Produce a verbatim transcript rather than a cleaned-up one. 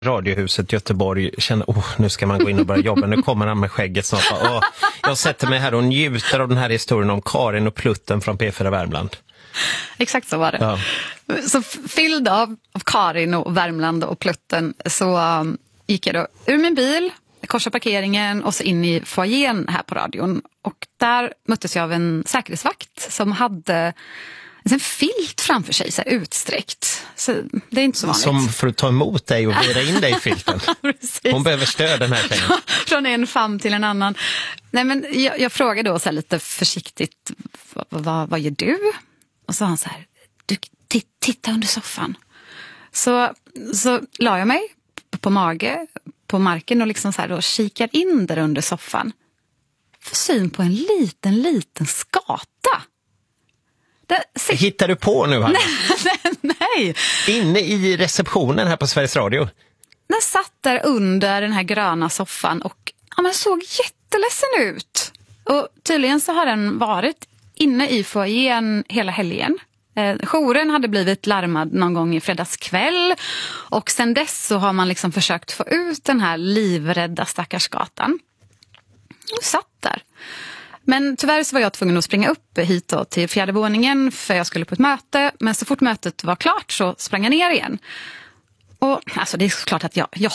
Radiohuset Göteborg känner, oh, nu ska man gå in och börja jobba, nu kommer han med skägget snart. Oh, jag sätter mig här och njuter av den här historien om Karin och Plutten från P fyra Värmland. Exakt så var det. Ja. Så fylld av, av Karin och Värmland och Plutten så um, gick jag då ur min bil, korsade parkeringen och så in i foajén här på radion. Och där möttes jag av en säkerhetsvakt som hade en filt framför sig, så här utsträckt. Så det är inte så vanligt. Som för att ta emot dig och vira in dig i filten. Hon behöver stöd, den här tjejen. Från en famn till en annan. Nej, men jag, jag frågade då så här lite försiktigt, vad, vad, vad gör du? Och så sa han så här, du, t- titta under soffan. Så, så la jag mig på, på mage, på marken och liksom så här då kikar in där under soffan. Får syn på en liten, liten skata. Det hittar du på nu här? Nej, nej. Inne i receptionen här på Sveriges Radio. Den satt där under den här gröna soffan och ja, men såg jätteledsen ut. Och tydligen så har den varit inne i foajén hela helgen. Eh, jouren hade blivit larmad någon gång i fredagskväll. Och sen dess så har man liksom försökt få ut den här livrädda stackars skatan. Och satt där. Men tyvärr så var jag tvungen att springa upp hit då till fjärde våningen för jag skulle på ett möte. Men så fort mötet var klart så sprang jag ner igen. Och alltså det är klart att jag, jag